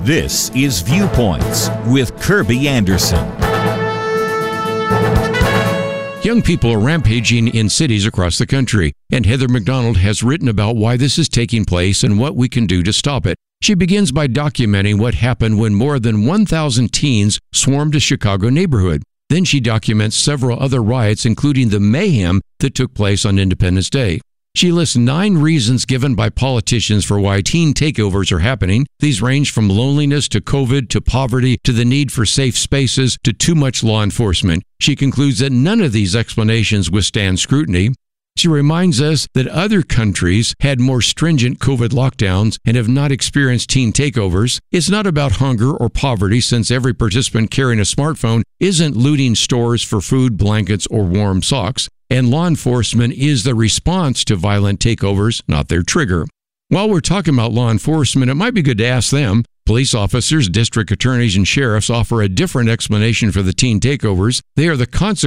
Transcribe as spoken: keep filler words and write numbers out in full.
This is Viewpoints with Kirby Anderson. Young people are rampaging in cities across the country, and Heather McDonald has written about why this is taking place and what we can do to stop it. She begins by documenting what happened when more than one thousand teens swarmed a Chicago neighborhood. Then she documents several other riots, including the mayhem that took place on Independence Day. She lists nine reasons given by politicians for why teen takeovers are happening. These range from loneliness to COVID to poverty to the need for safe spaces to too much law enforcement. She concludes that none of these explanations withstand scrutiny. She reminds us that other countries had more stringent COVID lockdowns and have not experienced teen takeovers. It's not about hunger or poverty, since every participant carrying a smartphone isn't looting stores for food, blankets, or warm socks. And law enforcement is the response to violent takeovers, not their trigger. While we're talking about law enforcement, it might be good to ask them. Police officers, district attorneys, and sheriffs offer a different explanation for the teen takeovers. They are the consequence